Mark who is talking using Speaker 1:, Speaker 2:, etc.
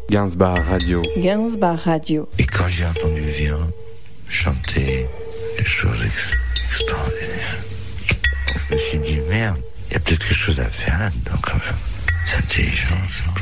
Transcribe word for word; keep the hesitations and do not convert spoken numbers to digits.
Speaker 1: Gainsbar Radio.
Speaker 2: Gainsbar Radio.
Speaker 3: Et quand j'ai entendu Vian chanter des choses ex- extraordinaires, je me suis dit, merde, il y a peut-être quelque chose à faire là-dedans quand même. C'est intelligent, ça.